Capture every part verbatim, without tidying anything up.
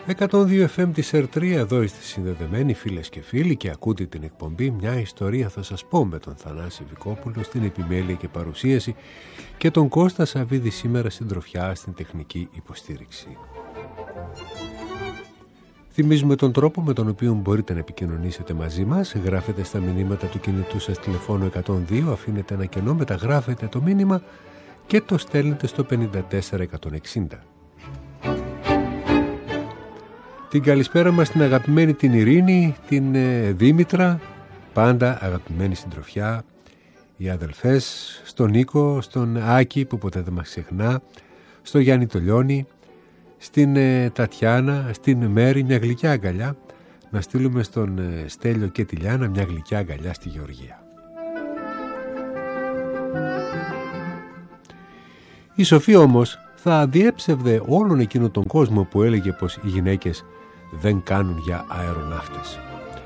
εκατόν δύο εφ εμ της Ερ τρία, εδώ είστε συνδεδεμένοι φίλες και φίλοι και ακούτε την εκπομπή «Μια ιστορία θα σας πω» με τον Θανάση Βικόπουλο στην επιμέλεια και παρουσίαση και τον Κώστα Σαββίδη σήμερα συντροφιά στην τεχνική υποστήριξη. Θυμίζουμε τον τρόπο με τον οποίο μπορείτε να επικοινωνήσετε μαζί μας. Γράφετε στα μηνύματα του κινητού σας τηλεφώνου εκατόν δύο, αφήνετε ένα κενό, μεταγράφετε το μήνυμα και το στέλνετε στο πενήντα τέσσερα εκατόν εξήντα. Την καλησπέρα μας στην αγαπημένη την Ειρήνη, την ε, Δήμητρα, πάντα αγαπημένη συντροφιά, οι αδελφές, στον Νίκο, στον Άκη που ποτέ δεν μας ξεχνά, στο Γιάννη το Λιώνη, στην ε, Τατιάνα, στην Μέρη μια γλυκιά αγκαλιά, να στείλουμε στον ε, Στέλιο και τη Λιάνα μια γλυκιά αγκαλιά στη Γεωργία. Η Σοφία όμως θα διέψευδε όλον εκείνο τον κόσμο που έλεγε πως οι γυναίκες δεν κάνουν για αεροναύτες.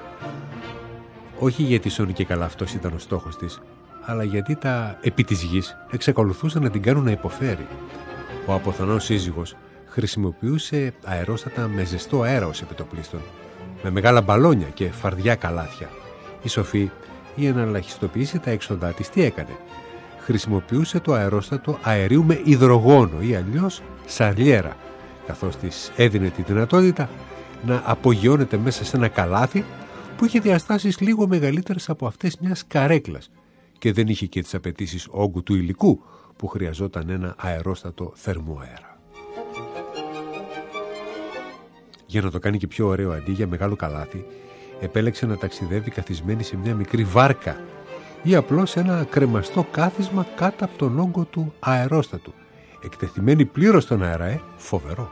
Όχι γιατί σώνει και καλά αυτός ήταν ο στόχος της, αλλά γιατί τα επί της γης εξακολουθούσαν να την κάνουν να υποφέρει. Ο αποθανός σύζυγος χρησιμοποιούσε αερόστατα με ζεστό αέρα ως επιτοπλίστων, με μεγάλα μπαλόνια και φαρδιά καλάθια. Η Σοφή, για να ελαχιστοποιήσει τα έξοδά της, τι έκανε? Χρησιμοποιούσε το αερόστατο αερίου με υδρογόνο ή αλλιώς σαρλιέρα, καθώς της έδινε τη δυνατότητα να απογειώνεται μέσα σε ένα καλάθι που είχε διαστάσεις λίγο μεγαλύτερες από αυτές μιας καρέκλας και δεν είχε και τις απαιτήσεις όγκου του υλικού που χρειαζόταν ένα αερόστατο θερμού αέρα. Για να το κάνει και πιο ωραίο, αντί για μεγάλο καλάθι, επέλεξε να ταξιδεύει καθισμένη σε μια μικρή βάρκα ή απλώς ένα κρεμαστό κάθισμα κάτω από τον όγκο του αερόστατου, εκτεθειμένη πλήρως στον αέρα, ε, φοβερό.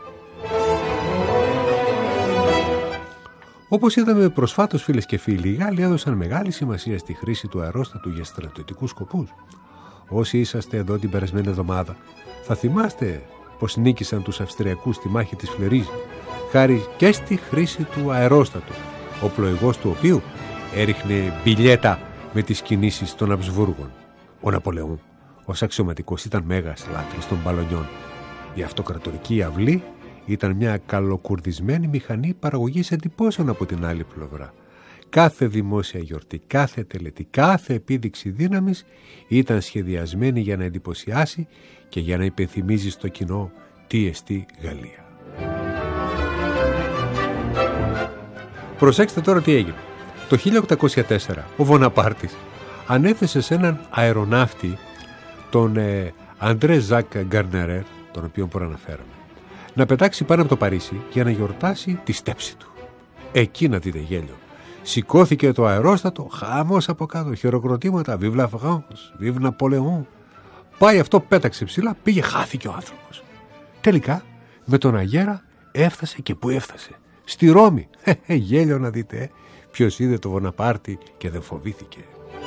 Όπως είδαμε προσφάτως, φίλες και φίλοι, οι Γάλλοι έδωσαν μεγάλη σημασία στη χρήση του αερόστατου για στρατιωτικούς σκοπούς. Όσοι είσαστε εδώ την περασμένη εβδομάδα, θα θυμάστε πως νίκησαν τους Αυστριακούς στη μάχη της Φλερίζ, χάρη και στη χρήση του αερόστατου, ο πλοηγός του οποίου έριχνε μπιλιέτα με τις κινήσεις των Αμπσβούργων. Ο Ναπολεόν, ως αξιωματικός, ήταν μέγας λάτρης των μπαλονιών. Η αυτοκρατορική αυλή ήταν μια καλοκουρδισμένη μηχανή παραγωγής εντυπώσεων από την άλλη πλευρά. Κάθε δημόσια γιορτή, κάθε τελετή, κάθε επίδειξη δύναμης ήταν σχεδιασμένη για να εντυπωσιάσει και για να υπενθυμίζει στο κοινό τι εστί Γαλλία. Προσέξτε τώρα τι έγινε. Το χίλια οκτακόσια τέσσερα ο Βοναπάρτης ανέθεσε σε έναν αεροναύτη, τον ε, Αντρέ Ζακ Γκαρνερέρ, τον οποίο προαναφέραμε, να πετάξει πάνω από το Παρίσι για να γιορτάσει τη στέψη του. Εκεί να δείτε γέλιο. Σηκώθηκε το αερόστατο, χαμός από κάτω, χειροκροτήματα, «Vive la France, vive Napoléon». Πάει αυτό, πέταξε ψηλά, πήγε, χάθηκε ο άνθρωπος. Τελικά, με τον αγέρα έφτασε και που έφτασε. Στη Ρώμη. Γέλιο να δείτε, ε. Ποιος είδε το Βοναπάρτη και δεν φοβήθηκε.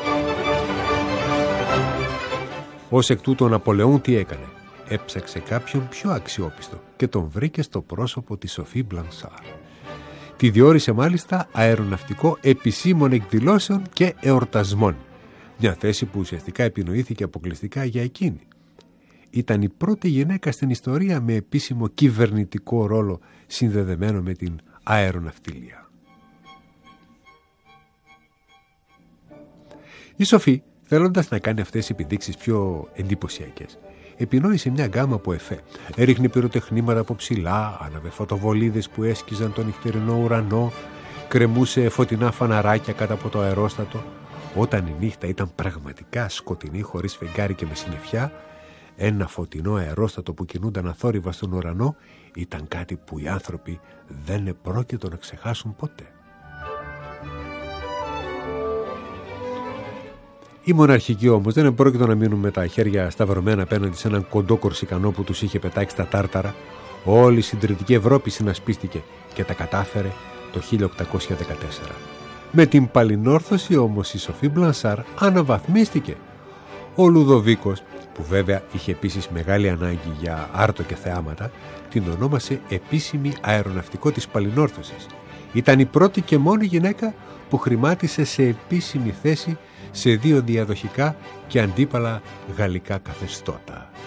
Ως εκ τούτου ο Ναπολεόν τι έκανε? Έψαξε κάποιον πιο αξιόπιστο και τον βρήκε στο πρόσωπο της Σοφή Μπλανσάρ. Τη διόρισε μάλιστα αεροναυτικό επισήμων εκδηλώσεων και εορτασμών. Μια θέση που ουσιαστικά επινοήθηκε αποκλειστικά για εκείνη. Ήταν η πρώτη γυναίκα στην ιστορία με επίσημο κυβερνητικό ρόλο συνδεδεμένο με την αεροναυτιλία. Η Σοφή, θέλοντας να κάνει αυτές τις επιδείξεις πιο εντυπωσιακές, επινόησε μια γκάμα από εφέ. Έριχνε πυροτεχνήματα από ψηλά, άναβε φωτοβολίδες που έσκιζαν τον νυχτερινό ουρανό, κρεμούσε φωτεινά φαναράκια κάτω από το αερόστατο. Όταν η νύχτα ήταν πραγματικά σκοτεινή, χωρίς φεγγάρι και με συννεφιά, ένα φωτεινό αερόστατο που κινούνταν αθόρυβα στον ουρανό ήταν κάτι που οι άνθρωποι δεν επρόκειτο να ξεχάσουν ποτέ. Οι μοναρχικοί όμως δεν επρόκειτο να μείνουν με τα χέρια σταυρωμένα απέναντι σε έναν κοντό κορσικανό που τους είχε πετάξει τα τάρταρα. Όλη η συντηρητική Ευρώπη συνασπίστηκε και τα κατάφερε το χίλια οκτακόσια δεκατέσσερα. Με την παλινόρθωση όμως η Σοφή Μπλανσάρ αναβαθμίστηκε. Ο Λουδοβίκος, που βέβαια είχε επίσης μεγάλη ανάγκη για άρτο και θεάματα, την ονόμασε επίσημη αεροναυτικό της παλινόρθωσης. Ήταν η πρώτη και μόνη γυναίκα που χρημάτισε σε επίσημη θέση σε δύο διαδοχικά και αντίπαλα γαλλικά καθεστώτα.